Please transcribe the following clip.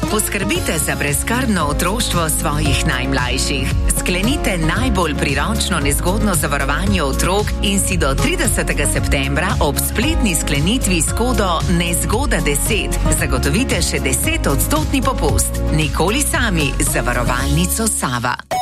Poskrbite za brezskrbno otroštvo svojih najmlajših. Sklenite najbolj priročno nezgodno zavarovanje otrok in si do 30. septembra ob spletni sklenitvi s kodo Nezgoda10 zagotovite še 10% popust. Nikoli sami, zavarovalnico Sava.